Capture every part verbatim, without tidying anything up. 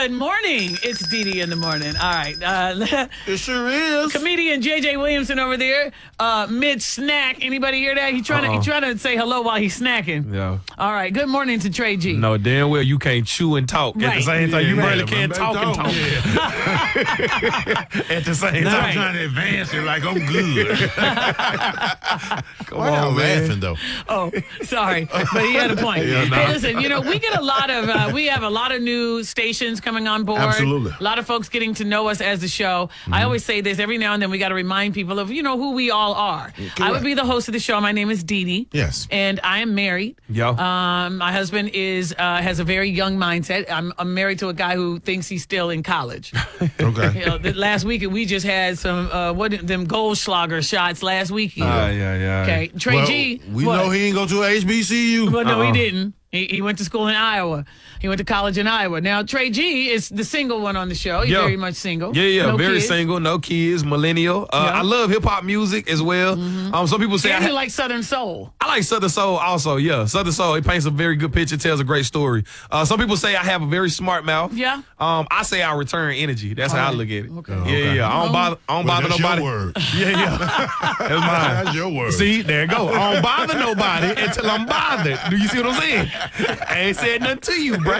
Good morning. It's Dee Dee in the morning. All right. Uh, it sure is. Comedian J J Williamson over there, uh, mid snack. Anybody hear that? He trying Uh-uh. to he trying to say hello while he's snacking. Yeah. All right. Good morning to Trey G. No, damn well you can't chew and talk at Right. the same time. Yeah, you yeah, really man, can't man, talk and talk, talk yeah. at the same Now time. I'm trying to advance it like I'm good. Come Why y'all on, man. laughing though? Oh, sorry, but he had a point. Yeah, no. Hey, listen, you know, we get a lot of, uh, we have a lot of new stations coming on board. Absolutely. A lot of folks getting to know us as the show. Mm-hmm. I always say this every now and then. We got to remind people of, you know, who we all are. I would be the host of the show. My name is Dee Dee. Yes. And I am married. Yo. Um, my husband is uh, has a very young mindset. I'm, I'm married to a guy who thinks he's still in college. Okay. You know, the, last weekend we just had some uh, what them Goldschlager shots last weekend. Ah, yeah, yeah. Okay, Trey Well, G. we what? know he ain't go to H B C U. Well, no, Uh-uh. he didn't. He, he went to school in Iowa. He went to college in Iowa. Now, Trey G is the single one on the show. He's Yeah. very much single. Yeah, yeah, No very kids. single, no kids, millennial. Uh, Yeah. Mm-hmm. I love hip hop music as well. Um, some people say I, And he ha- like Southern Soul. I like Southern Soul also. Yeah, Southern Soul. It paints a very good picture, tells a great story. Uh, some people say I have a very smart mouth. Yeah. Um, I say I return energy. That's how I look at it. Okay. Yeah, Okay. yeah. I don't bother. I don't Well, bother that's nobody. your word. Yeah, yeah. That's mine. That's your word. See, there you go. I don't bother nobody until I'm bothered. Do you see what I'm saying? I ain't said nothing to you, bro.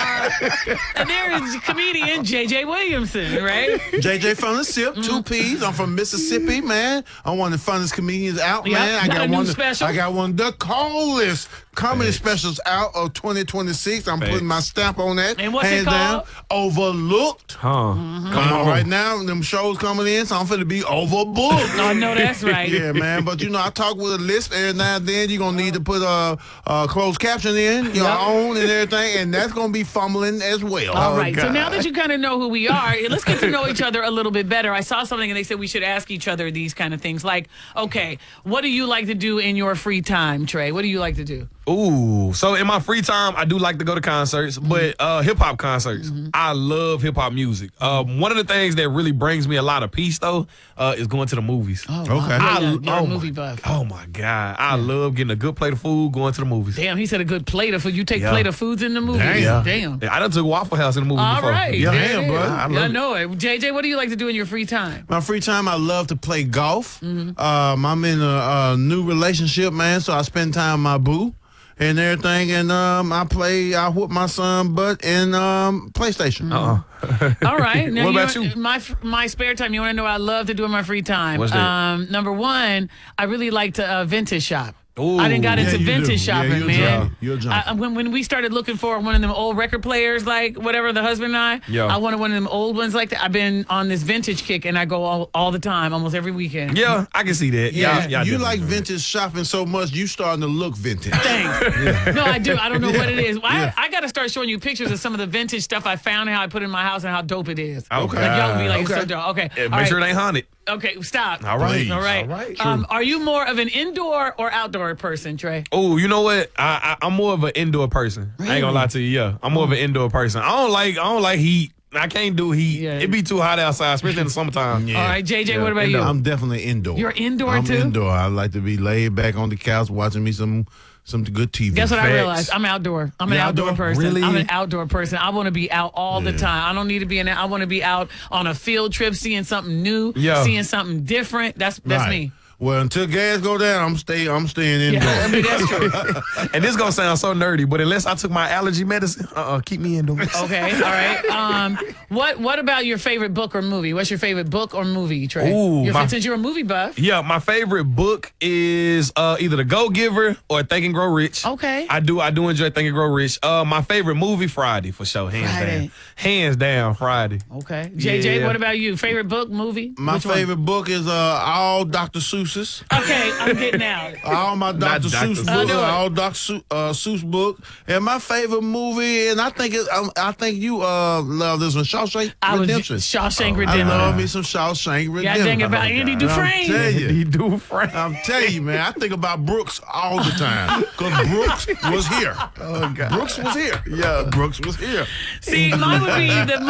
And there is comedian J J Williamson, right? J J from the Sip, two P's. I'm from Mississippi, man. I'm one of the funnest comedians out, Yep. man. I Got a new one. special? I got one of the coolest comedy specials out of twenty twenty-six. I'm Facts. putting my stamp on that. And what's it hands down. called? Overlooked. Huh? Mm-hmm. Come on, right now, them shows coming in, so I'm finna be overbooked. Oh, no, that's right. Yeah, man. But you know, I talk with a lisp every now and then. You're gonna need to put a, a closed caption in your Yep. own and everything, and that's gonna be fumbling as well. All Oh, right. So God. now that you kind of know who we are, let's get to know each other a little bit better. I saw something and they said we should ask each other these kind of things. Like, okay, what do you like to do in your free time, Trey? What do you like to do? Ooh, so in my free time, I do like to go to concerts, but uh, hip hop concerts. I love hip hop music. Um, one of the things that really brings me a lot of peace, though, uh, is going to the movies. Oh, Okay. wow. Yeah, I- yeah, you're a oh movie my- buff. Oh my God, I love getting a good plate of food, going to the movies. Damn, he said a good plate of food. You take Yeah. plate of foods in the movies? Damn. Damn. Yeah, I done took Waffle House in the movie All before. right. Yeah, There damn, it bro. is. I Yeah, I love know it. J J, what do you like to do in your free time? My free time, I love to play golf. Um, I'm in a, a new relationship, man, so I spend time with my boo and everything. And um, I play, I whoop my son butt in um, PlayStation. Uh-uh. All right. Now, What about you? My my spare time. You want to know what I love to do in my free time? What's that? Um, number one, I really like to uh, vintage shop. Ooh. I done got Yeah, into you vintage do. Yeah, shopping, you're a man. junkie. You're a junkie. I, when when we started looking for one of them old record players, like whatever, the husband and I, Yeah. I wanted one of them old ones like that. I've been on this vintage kick, and I go all, all the time, almost every weekend. Yeah, I can see that. Yeah, Yeah, yeah, you like vintage shopping so much, you starting to look vintage. Thanks. No, I do. I don't know what it is. Well, Yeah. I, I got to start showing you pictures of some of the vintage stuff I found and how I put it in my house and how dope it is. Okay. Like, y'all would be like, it's Okay. so dope. Okay. Yeah, All make right. sure it ain't haunted. Okay, stop. All right. Please. All right. All right. Um, are you more of an indoor or outdoor person, Trey? Oh, you know what? I, I I'm more of an indoor person. I ain't gonna lie to you. Yeah, I'm more of an indoor person. I don't like I don't like heat. I can't do heat. Yeah. It be too hot outside, especially in the summertime. Yeah. All right, J J, Yeah, what about you? indoor. I'm definitely indoor. You're indoor, I'm too? indoor. I like to be laid back on the couch watching me some some good T V. Guess what I Facts. realized? I'm outdoor. I'm an You outdoor, outdoor? person. Really? I'm an outdoor person. I want to be out all the Yeah. time. I don't need to be in. I want to be out on a field trip, seeing something new, Yeah. seeing something different. That's that's Right. me. Well, until gas go down, I'm stay. I'm staying indoor. Yeah, I mean that's true. And this gonna sound so nerdy, but unless I took my allergy medicine, uh, uh keep me indoors. Okay, all right. Um, what what about your favorite book or movie? What's your favorite book or movie, Trey? Ooh, You're, my- since you're a movie buff. Yeah, my favorite book is uh, either The Go Giver or Think and Grow Rich. Okay. I do I do enjoy Think and Grow Rich. Uh, my favorite movie, Friday, for sure. Hands Friday. down. Hands down, Friday. Okay. J J, Yeah. what about you? Favorite book, movie? My Which one? favorite book is uh, all Doctor Seuss's. Okay, I'm getting out. All my Doctor Doctor Seuss Seuss. I books, knew it. all Doctor Seuss, uh, Seuss book, and my favorite movie, and I think it, um, I think you uh, love this one, Shawshank I was Redemption. Shawshank I Redemption. love me some Shawshank God Redemption. dang it, about Oh, Andy God. Dufresne. I'm telling you. He do Frank. I'm telling you, man. I think about Brooks all the time because Brooks was here. Oh God. Brooks was here. Yeah, Brooks was here. See, mine would be the